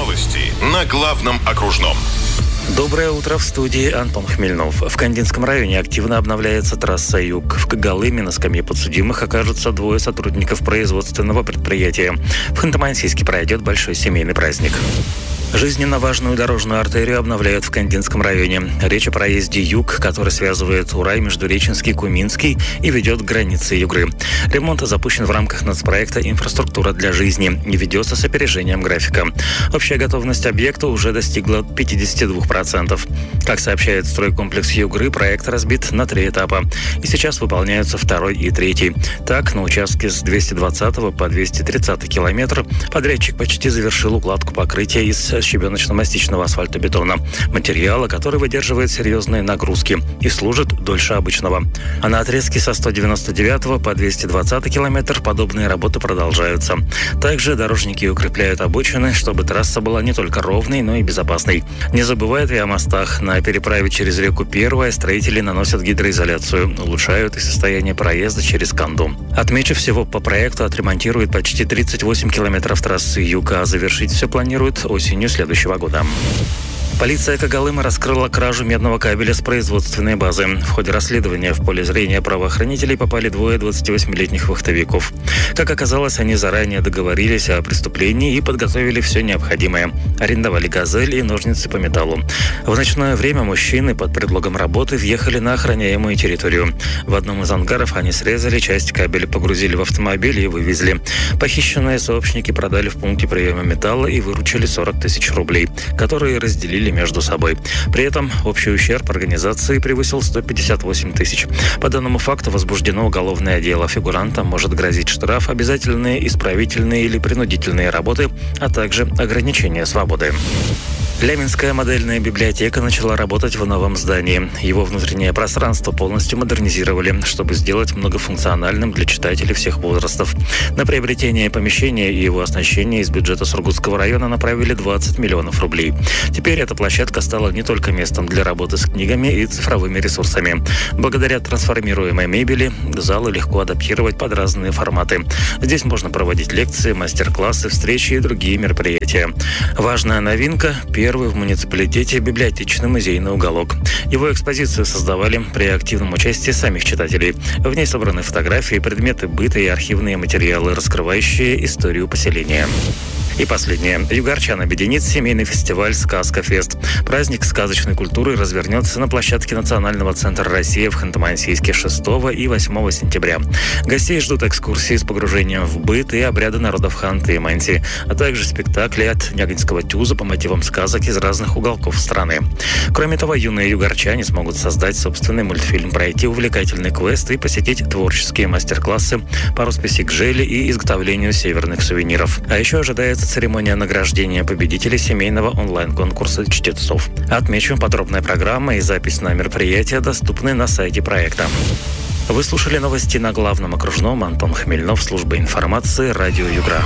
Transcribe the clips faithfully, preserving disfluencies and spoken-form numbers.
Новости на главном окружном. Доброе утро, в студии Антон Хмельнов. В Кандинском районе активно обновляется трасса «Юг». В Когалыме на скамье подсудимых окажутся двое сотрудников производственного предприятия. В Ханты-Мансийске пройдет большой семейный праздник. Жизненно важную дорожную артерию обновляют в Кандинском районе. Речь о проезде «Юг», который связывает Урай, Междуреченский, Куминский и ведет к границе Югры. Ремонт запущен в рамках нацпроекта «Инфраструктура для жизни» и ведется с опережением графика. Общая готовность объекта уже достигла пятьдесят два процента. Как сообщает стройкомплекс Югры, проект разбит на три этапа. И сейчас выполняются второй и третий. Так, на участке с двухсот двадцатого по двести тридцатый километр подрядчик почти завершил укладку покрытия из щебеночно-мастичного асфальтобетона, материала, который выдерживает серьезные нагрузки и служит дольше обычного. А на отрезке со сто девяносто девятого по двести двадцатый километр подобные работы продолжаются. Также дорожники укрепляют обочины, чтобы трасса была не только ровной, но и безопасной. Не забывают и о мостах. На переправе через реку Первая строители наносят гидроизоляцию, улучшают и состояние проезда через Канду. Отмечу, всего по проекту отремонтируют почти тридцать восемь километров трассы «Юг», а завершить все планируют осенью следующего года. Полиция Когалыма раскрыла кражу медного кабеля с производственной базы. В ходе расследования в поле зрения правоохранителей попали двое двадцативосьмилетних вахтовиков. Как оказалось, они заранее договорились о преступлении и подготовили все необходимое. Арендовали «Газель» и ножницы по металлу. В ночное время мужчины под предлогом работы въехали на охраняемую территорию. В одном из ангаров они срезали часть кабеля, погрузили в автомобиль и вывезли. Похищенные сообщники продали в пункте приема металла и выручили сорок тысяч рублей, которые разделили между собой. При этом общий ущерб организации превысил сто пятьдесят восемь тысяч. По данному факту возбуждено уголовное дело. Фигурантам может грозить штраф, обязательные исправительные или принудительные работы, а также ограничение свободы. Ляминская модельная библиотека начала работать в новом здании. Его внутреннее пространство полностью модернизировали, чтобы сделать многофункциональным для читателей всех возрастов. На приобретение помещения и его оснащение из бюджета Сургутского района направили двадцать миллионов рублей. Теперь эта площадка стала не только местом для работы с книгами и цифровыми ресурсами. Благодаря трансформируемой мебели залы легко адаптировать под разные форматы. Здесь можно проводить лекции, мастер-классы, встречи и другие мероприятия. Важная новинка – первый в муниципалитете библиотечный музейный уголок. Его экспозицию создавали при активном участии самих читателей. В ней собраны фотографии, предметы быта и архивные материалы, раскрывающие историю поселения. И последнее. Югорчан объединит семейный фестиваль «Сказка-фест». Праздник сказочной культуры развернется на площадке Национального центра России в Ханты-Мансийске шестого и восьмого сентября. Гостей ждут экскурсии с погружением в быт и обряды народов Ханты и Манси, а также спектакли от Нягинского тюза по мотивам сказок из разных уголков страны. Кроме того, юные югорчане смогут создать собственный мультфильм, пройти увлекательный квест и посетить творческие мастер-классы по росписи гжели и изготовлению северных сувениров. А еще ожидается церемония награждения победителей семейного онлайн-конкурса чтецов. Отмечу, подробная программа и запись на мероприятие доступны на сайте проекта. Вы слушали новости на главном окружном. Антон Хмельнов, служба информации, радио Югра.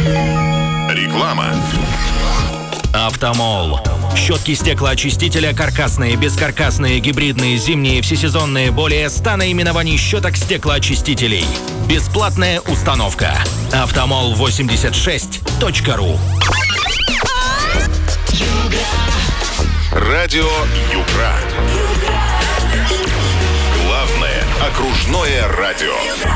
Реклама. Автомол. Щетки стеклоочистителя каркасные, бескаркасные, гибридные, зимние, всесезонные. Более ста наименований щеток стеклоочистителей. Бесплатная установка. Автомол восемьдесят шесть точка ру. Радио Югра. Главное окружное радио.